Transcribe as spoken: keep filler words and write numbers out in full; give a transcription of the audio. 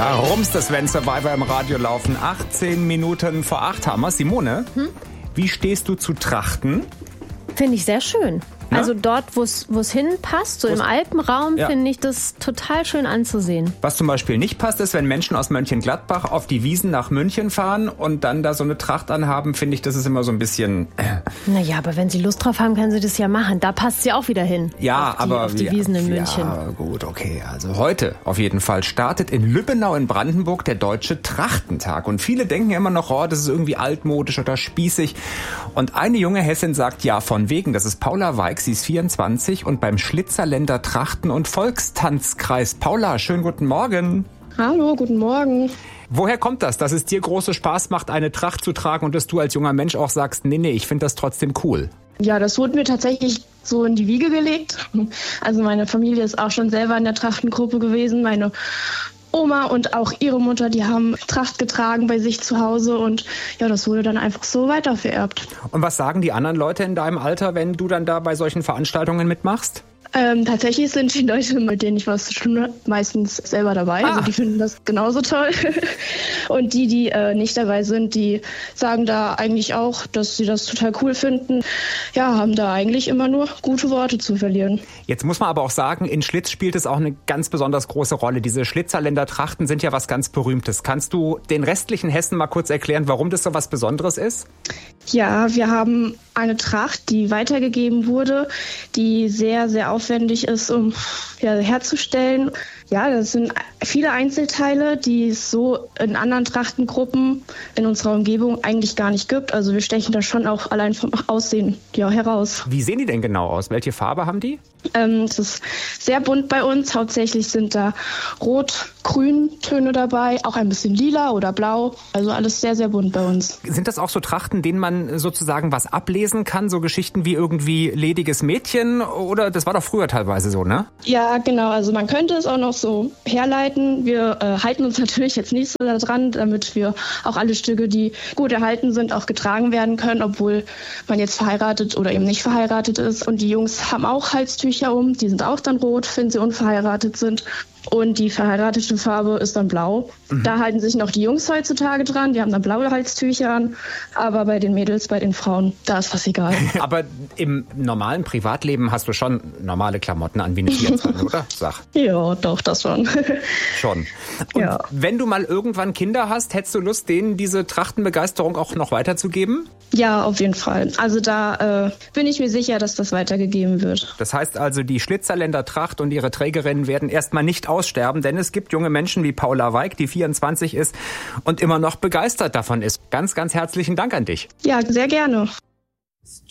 Da rumst es, wenn Survivor im Radio laufen. achtzehn Minuten vor acht haben wir. Simone, hm? Wie stehst du zu Trachten? Finde ich sehr schön. Ja? Also dort, wo es hinpasst, so Wo's, im Alpenraum, ja. finde ich das total schön anzusehen. Was zum Beispiel nicht passt, ist, wenn Menschen aus Mönchengladbach auf die Wiesn nach München fahren und dann da so eine Tracht anhaben, finde ich, das ist immer so ein bisschen... Äh. Naja, aber wenn sie Lust drauf haben, können sie das ja machen. Da passt sie auch wieder hin. Ja, auf die, aber... Auf die ja, Wiesn in ja, München. Gut, okay. Also heute auf jeden Fall startet in Lübbenau in Brandenburg der Deutsche Trachtentag. Und viele denken immer noch, oh, das ist irgendwie altmodisch oder spießig. Und eine junge Hessin sagt ja von wegen. Das ist Paula Weig, sie ist vierundzwanzig und beim Schlitzerländer Trachten- und Volkstanzkreis. Paula, schönen guten Morgen. Hallo, guten Morgen. Woher kommt das, dass es dir großen Spaß macht, eine Tracht zu tragen und dass du als junger Mensch auch sagst, nee, nee, ich finde das trotzdem cool? Ja, das wurde mir tatsächlich so in die Wiege gelegt. Also meine Familie ist auch schon selber in der Trachtengruppe gewesen. Meine Oma und auch ihre Mutter, die haben Tracht getragen bei sich zu Hause und ja, das wurde dann einfach so weitervererbt. Und was sagen die anderen Leute in deinem Alter, wenn du dann da bei solchen Veranstaltungen mitmachst? Ähm, tatsächlich sind die Leute, mit denen ich was zu tun habe, meistens selber dabei. Ah. Also die finden das genauso toll. Und die, die äh, nicht dabei sind, die sagen da eigentlich auch, dass sie das total cool finden. Ja, haben da eigentlich immer nur gute Worte zu verlieren. Jetzt muss man aber auch sagen, in Schlitz spielt es auch eine ganz besonders große Rolle. Diese Schlitzerländer Trachten sind ja was ganz Berühmtes. Kannst du den restlichen Hessen mal kurz erklären, warum das so was Besonderes ist? Ja, wir haben eine Tracht, die weitergegeben wurde, die sehr, sehr aufwendig ist, um ja, herzustellen. Ja, das sind viele Einzelteile, die es so in anderen Trachtengruppen in unserer Umgebung eigentlich gar nicht gibt. Also wir stechen da schon auch allein vom Aussehen ja, heraus. Wie sehen die denn genau aus? Welche Farbe haben die? Ähm, es ist sehr bunt bei uns. Hauptsächlich sind da Rot-Grün-Töne dabei, auch ein bisschen lila oder blau. Also alles sehr, sehr bunt bei uns. Sind das auch so Trachten, denen man sozusagen was ablesen kann? So Geschichten wie irgendwie lediges Mädchen? Oder das war doch früher teilweise so, ne? Ja, genau. Also man könnte es auch noch so herleiten. Wir äh, halten uns natürlich jetzt nicht so daran, damit wir auch alle Stücke, die gut erhalten sind, auch getragen werden können, obwohl man jetzt verheiratet oder eben nicht verheiratet ist. Und die Jungs haben auch Halstücher um. Die sind auch dann rot, wenn sie unverheiratet sind. Und die verheiratete Farbe ist dann blau. Mhm. Da halten sich noch die Jungs heutzutage dran. Die haben dann blaue Halstücher an. Aber bei den Mädels, bei den Frauen, da ist was egal. Aber im normalen Privatleben hast du schon normale Klamotten an wie eine vierundzwanzig, oder? Sag. Ja, doch, das schon. Schon. Und ja. Wenn du mal irgendwann Kinder hast, hättest du Lust, denen diese Trachtenbegeisterung auch noch weiterzugeben? Ja, auf jeden Fall. Also da äh, bin ich mir sicher, dass das weitergegeben wird. Das heißt also, die Schlitzerländer Tracht und ihre Trägerinnen werden erstmal nicht aussterben, denn es gibt junge Menschen wie Paula Weig, die vierundzwanzig ist und immer noch begeistert davon ist. Ganz, ganz herzlichen Dank an dich. Ja, sehr gerne.